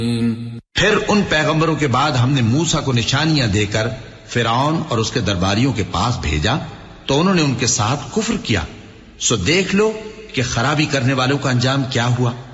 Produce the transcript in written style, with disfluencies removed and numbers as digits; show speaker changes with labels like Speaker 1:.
Speaker 1: फिर उन पैगंबरों के बाद हमने मूसा को निशानियां देकर फिरौन और उसके दरबारियों के पास भेजा तो उन्होंने उनके साथ कुफ्र किया। सो देख लो कि खराबी करने वालों का अंजाम क्या हुआ।